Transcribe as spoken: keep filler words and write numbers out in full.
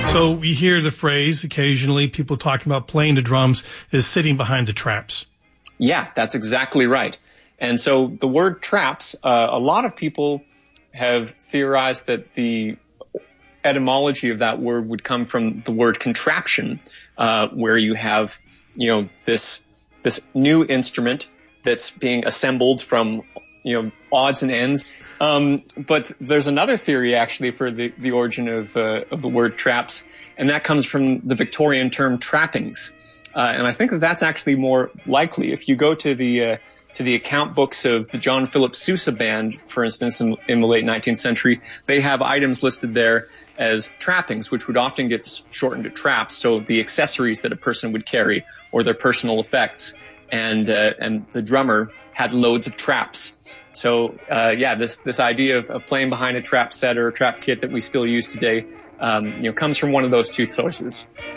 So we hear the phrase occasionally, people talking about playing the drums is sitting behind the traps. Yeah, that's exactly right. And so the word traps, uh, a lot of people have theorized that the etymology of that word would come from the word contraption, uh, where you have, you know, this this new instrument that's being assembled from, you know, odds and ends. Um, but there's another theory actually for the, the origin of, uh, of the word traps, and that comes from the Victorian term trappings. Uh, and I think that that's actually more likely. If you go to the, uh, to the account books of the John Philip Sousa band, for instance, in, in the late nineteenth century, they have items listed there as trappings, which would often get shortened to traps. So the accessories that a person would carry or their personal effects. And, uh, and the drummer had loads of traps. So, uh, yeah, this, this idea of, of playing behind a trap set or a trap kit that we still use today, um, you know, comes from one of those two sources.